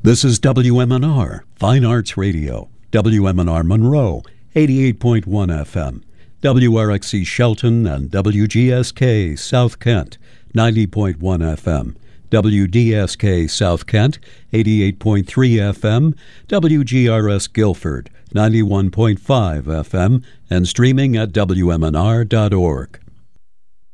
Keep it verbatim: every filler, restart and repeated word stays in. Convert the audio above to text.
This is W M N R, Fine Arts Radio, W M N R Monroe, eighty-eight point one F M, W R X C Shelton, and W G S K South Kent, ninety point one F M, W D S K South Kent, eighty-eight point three F M, W G R S Guilford, ninety-one point five F M, and streaming at W M N R dot org.